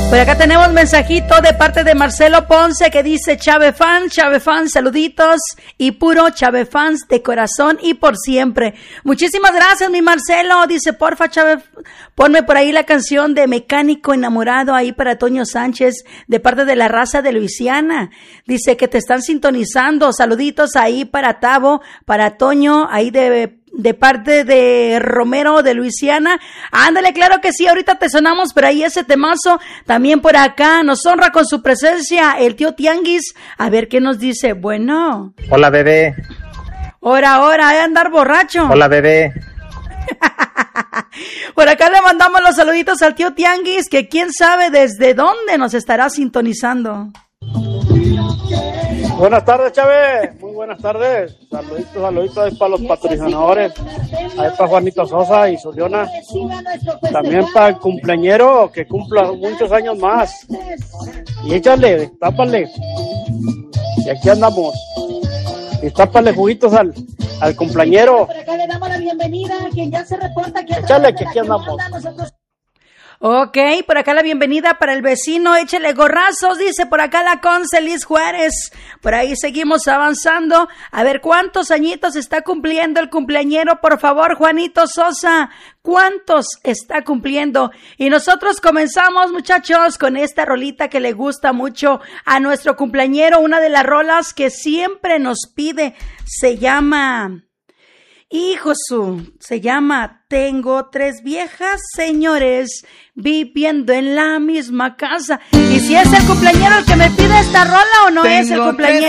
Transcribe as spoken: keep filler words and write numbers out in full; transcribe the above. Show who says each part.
Speaker 1: Por acá tenemos mensajito de parte de Marcelo Ponce que dice: Chave fan, Chave fan, saluditos y puro Chave fans de corazón y por siempre. Muchísimas gracias, mi Marcelo. Dice: porfa, Chave, ponme por ahí la canción de Mecánico Enamorado ahí para Toño Sánchez de parte de la raza de Luisiana. Dice que te están sintonizando. Saluditos ahí para Tavo, para Toño, ahí de de parte de Romero de Luisiana. Ándale, claro que sí, ahorita te sonamos por ahí ese temazo. También por acá nos honra con su presencia el tío Tianguis. A ver qué nos dice. Bueno.
Speaker 2: Hola, bebé.
Speaker 1: Hora, hora, hay andar borracho.
Speaker 2: Hola, bebé.
Speaker 1: Por acá le mandamos los saluditos al tío Tianguis, que quién sabe desde dónde nos estará sintonizando.
Speaker 3: Buenas tardes, Chávez. Muy buenas tardes. Saluditos, saluditos ahí para los patrocinadores. Ahí para Juanito Sosa y Soliona. También para el cumpleañero que cumpla muchos años más. Y échale, tápale. Y aquí andamos. Y tápale juguitos al, al cumpleañero.
Speaker 4: Por acá le damos la bienvenida a quien ya se reporta. Que
Speaker 3: échale, que aquí andamos.
Speaker 1: Ok, por acá la bienvenida para el vecino, échele gorrazos, dice por acá la Conce Liz Juárez. Por ahí seguimos avanzando. A ver, ¿cuántos añitos está cumpliendo el cumpleañero? Por favor, Juanito Sosa, ¿cuántos está cumpliendo? Y nosotros comenzamos, muchachos, con esta rolita que le gusta mucho a nuestro cumpleañero. Una de las rolas que siempre nos pide se llama... Hijo su, se llama Tengo tres viejas, señores, viviendo en la misma casa. ¿Y si es el cumpleañero el que me pide esta rola o no? Tengo es el cumpleañero?